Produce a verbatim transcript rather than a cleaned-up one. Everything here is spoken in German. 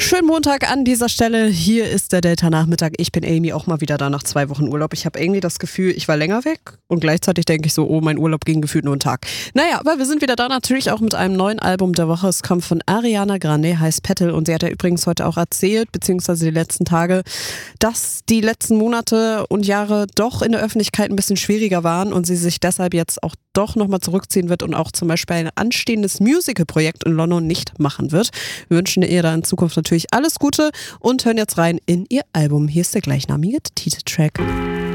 Schönen Montag an dieser Stelle. Hier ist der Delta-Nachmittag. Ich bin Amy, auch mal wieder da nach zwei Wochen Urlaub. Ich habe irgendwie das Gefühl, ich war länger weg und gleichzeitig denke ich so, oh, mein Urlaub ging gefühlt nur einen Tag. Naja, aber wir sind wieder da, natürlich auch mit einem neuen Album der Woche. Es kommt von Ariana Grande, heißt Petal, und sie hat ja übrigens heute auch erzählt, beziehungsweise die letzten Tage, dass die letzten Monate und Jahre doch in der Öffentlichkeit ein bisschen schwieriger waren und sie sich deshalb jetzt auch doch nochmal zurückziehen wird und auch zum Beispiel ein anstehendes Musical-Projekt in London nicht machen wird. Wir wünschen ihr da in Zukunft natürlich alles Gute und hören jetzt rein in ihr Album. Hier ist der gleichnamige Titeltrack.